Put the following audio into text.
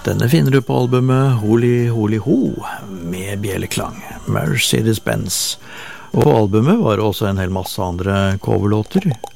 Denne finner du på albumet Holy Holy Ho med bjelleklang, Mercedes-Benz. Og på albumet var det også en hel masse andre coverlåter.